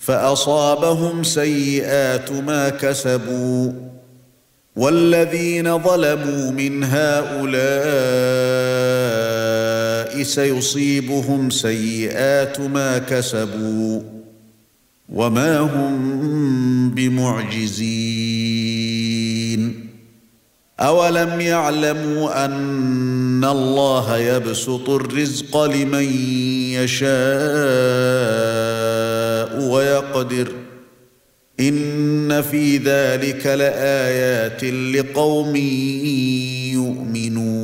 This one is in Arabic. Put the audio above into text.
فأصابهم سيئات ما كسبوا والذين ظلموا من هؤلاء سيصيبهم سيئات ما كسبوا وما هم بمعجزين أولم يعلموا أن الله يبسط الرزق لمن يشاء ويقدر إن في ذلك لآيات لقوم يؤمنون